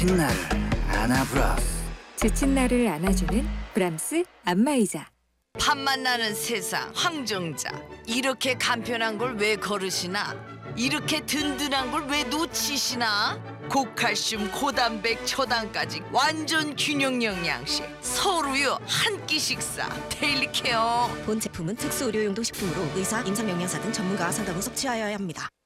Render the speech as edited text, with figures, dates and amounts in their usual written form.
지친 나를 안아브라스. 지친 나를 안아주는 브람스 안마의자. 팝만 나는 세상 황정자. 이렇게 간편한 걸 왜 거르시나? 이렇게 든든한 걸 왜 놓치시나? 고칼슘, 고단백, 초당까지 완전 균형 영양식. 서로요 한 끼 식사. 데일리 케어. 본 제품은 특수 의료용도 식품으로 의사, 임상영양사 등 전문가와 상담 후 섭취하여야 합니다.